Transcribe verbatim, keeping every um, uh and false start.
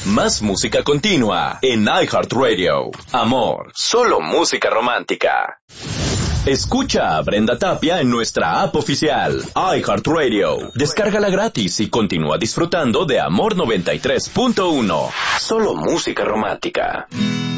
Más música continua en iHeartRadio. Amor, solo música romántica. Escucha a Brenda Tapia en nuestra app oficial, iHeartRadio. Descárgala gratis y continúa disfrutando de Amor noventa y tres punto uno. Solo música romántica.